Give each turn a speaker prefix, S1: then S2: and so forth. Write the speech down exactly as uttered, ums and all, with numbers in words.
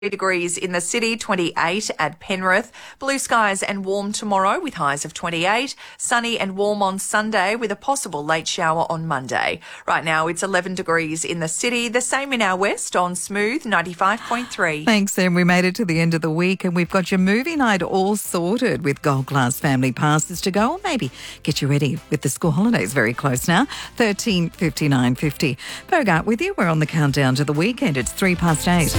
S1: degrees in the city, twenty-eight at Penrith. Blue skies and warm tomorrow with highs of twenty-eight. Sunny and warm on Sunday with a possible late shower on Monday. Right now it's eleven degrees in the city. The same in our west on Smooth ninety-five point three.
S2: Thanks, Em. We made it to the end of the week and we've got your movie night all sorted with Gold Class family passes to go, or maybe get you ready with the school holidays very close now. thirteen fifty-nine fifty. Bogart with you. We're on the countdown to the weekend. It's three past eight.